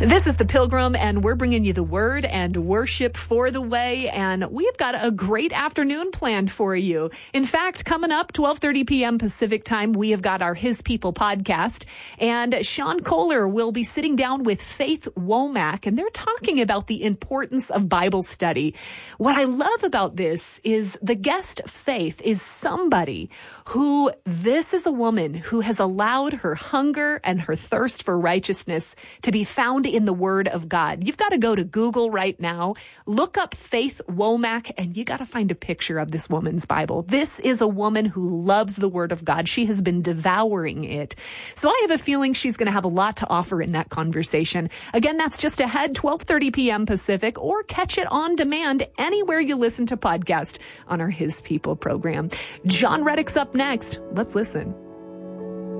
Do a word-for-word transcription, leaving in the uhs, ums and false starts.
This is The Pilgrim, and we're bringing you the word and worship for the way, and we've got a great afternoon planned for you. In fact, coming up, twelve thirty p.m. Pacific time, we have got our His People podcast, and Sean Kohler will be sitting down with Faith Womack, and they're talking about the importance of Bible study. What I love about this is the guest, Faith, is somebody who, this is a woman who has allowed her hunger and her thirst for righteousness to be found in the Word of God. You've got to go to Google right now, look up Faith Womack, and you got to find a picture of this woman's Bible. This is a woman who loves the Word of God. She has been devouring it. So I have a feeling she's going to have a lot to offer in that conversation. Again, that's just ahead, twelve thirty p.m. Pacific, or catch it on demand anywhere you listen to podcasts on our His People program. John Reddick's up next. Let's listen.